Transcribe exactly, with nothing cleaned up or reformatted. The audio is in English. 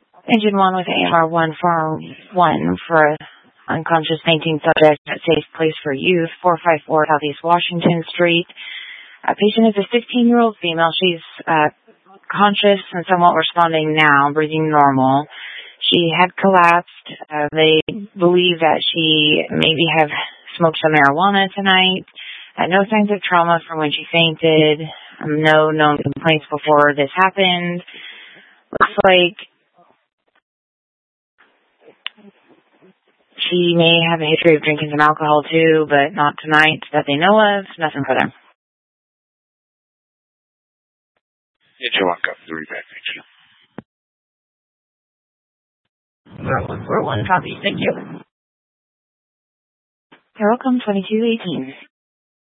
Engine one with A R one for one for unconscious fainting subject at safe place for youth, four five four Southeast Washington Street. A patient is a sixteen-year-old female. She's uh, conscious and somewhat responding now, breathing normal. She had collapsed. Uh, they believe that she maybe have smoked some marijuana tonight. Uh, no signs of trauma from when she fainted. Um, no known complaints before this happened. Looks like she may have a history of drinking some alcohol too, but not tonight that they know of. Nothing further. Engine one, copy the repack. Thank you. We're one, we're one copy. Thank you. You're welcome, twenty-two eighteen.